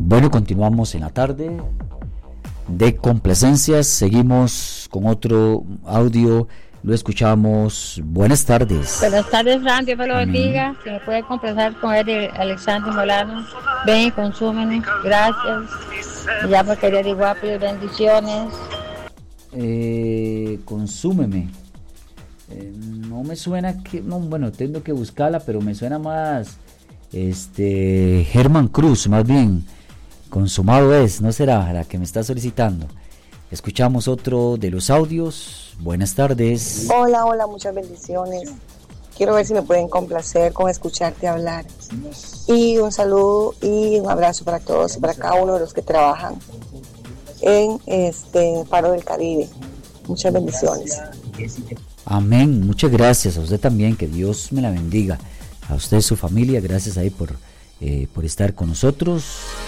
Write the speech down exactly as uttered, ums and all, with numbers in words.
Bueno, continuamos en la tarde de complacencias. Seguimos con otro audio. Lo escuchamos. Buenas tardes. Buenas tardes, Fran. Dios me lo bendiga. Si me puede complacer con él de Alexander Molano. Ven y consúmeme. Gracias. Me llamo Querer Igual. Bendiciones. Eh, consúmeme. Eh, no me suena que. No, bueno, tengo que buscarla, pero me suena más. Este. Germán Cruz, más bien. Consumado es, ¿no será la que me está solicitando? Escuchamos otro de los audios. Buenas tardes. Hola, hola, muchas bendiciones. Quiero ver si me pueden complacer con escucharte hablar. Y un saludo y un abrazo para todos y para cada uno de los que trabajan en este Faro del Caribe. Muchas bendiciones. Amén. Muchas gracias a usted también. Que Dios me la bendiga. A usted y su familia. Gracias ahí por, eh, por estar con nosotros.